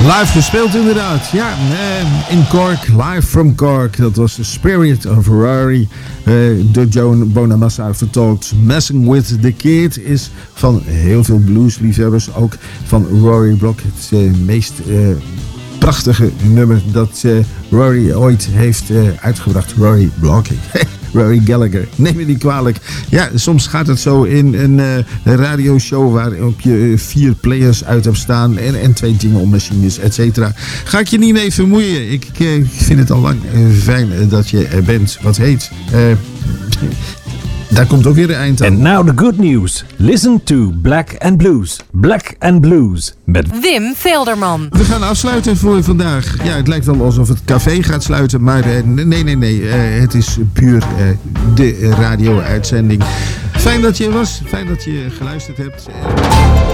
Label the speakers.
Speaker 1: Live gespeeld inderdaad. Ja, in Cork, live from Cork. Dat was The Spirit of Rory. Door Joan Bonamassa vertolkt. Messing with the Kid is van heel veel bluesliefhebbers. Ook van Rory Block. Het meest prachtige nummer dat Rory ooit heeft uitgebracht. Rory Block. Rory Gallagher. Neem me niet kwalijk. Ja, soms gaat het zo in een radioshow waarop je 4 players uit hebt staan en 2 jingle-machines, et cetera. Ga ik je niet mee vermoeien. Ik vind het al lang fijn dat je er bent. Wat heet? Daar komt ook weer een eind aan.
Speaker 2: And now the good news. Listen to Black and Blues. Black and Blues. Met
Speaker 3: Wim Velderman.
Speaker 1: We gaan afsluiten voor vandaag. Ja, het lijkt wel alsof het café gaat sluiten. Maar nee. Het is puur de radio-uitzending. Fijn dat je er was. Fijn dat je geluisterd hebt.